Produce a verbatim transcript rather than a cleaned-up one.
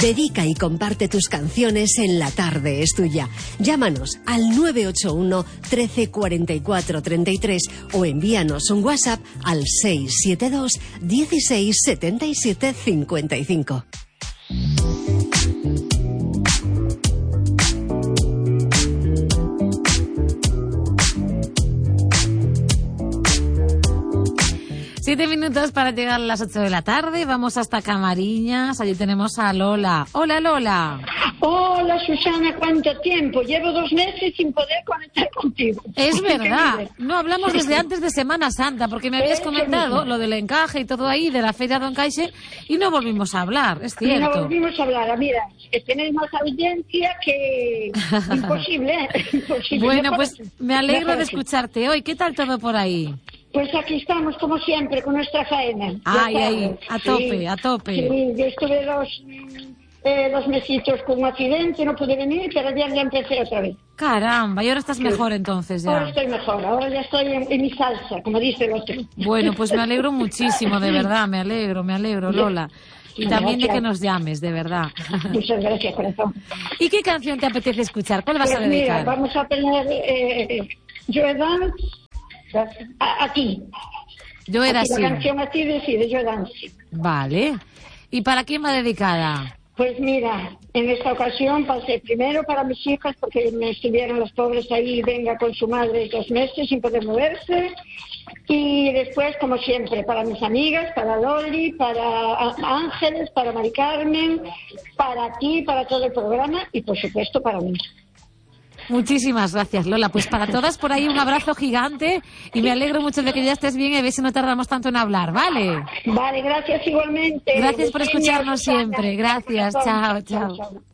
Dedica y comparte tus canciones en La Tarde es Tuya. Llámanos al nueve ocho uno, trece, cuarenta y cuatro, treinta y tres o envíanos un WhatsApp al seis siete dos, dieciséis, setenta y siete, cincuenta y cinco. Siete minutos para llegar a las ocho de la tarde. Vamos hasta Camariñas. Allí tenemos a Lola. Hola, Lola. Hola, Susana. ¿Cuánto tiempo? Llevo dos meses sin poder conectar contigo. Es verdad. No hablamos desde antes de Semana Santa, porque me habías comentado lo del encaje y todo ahí, de la Feria Don Caixe, y no volvimos a hablar, es cierto. No volvimos a hablar. Mira, que tenéis más audiencia que... Imposible, ¿eh? Imposible. Bueno, no pues me alegro de escucharte hoy. ¿Qué tal todo por ahí? Pues aquí estamos, como siempre, con nuestra faena. Ay, ay, a tope, sí, a tope. Sí, yo estuve dos, eh, dos mesitos con un accidente, no pude venir, pero ayer ya empecé otra vez. Caramba, y ahora estás sí. mejor entonces ya. Ahora estoy mejor, ahora ya estoy en, en mi salsa, como dice el otro. Bueno, pues me alegro muchísimo, de verdad, me alegro, me alegro, Lola. Y también de que nos llames, de verdad. Muchas gracias, corazón. ¿Y qué canción te apetece escuchar? ¿Cuál vas pues a dedicar? Mira, vamos a tener eh, Joe Dance. Aquí. Yo era así. La canción así decide Joe Dance. Vale. ¿Y para quién va dedicada? Pues mira, en esta ocasión pasé primero para mis hijas porque me estuvieron las pobres ahí, venga con su madre dos meses sin poder moverse. Y después, como siempre, para mis amigas, para Loli, para Ángeles, para Mari Carmen, para ti, para todo el programa y por supuesto para mí. Muchísimas gracias, Lola. Pues para todas por ahí un abrazo gigante y me alegro mucho de que ya estés bien y a ver si no tardamos tanto en hablar, ¿vale? Vale, gracias igualmente. Gracias por escucharnos siempre. Gracias, chao, chao.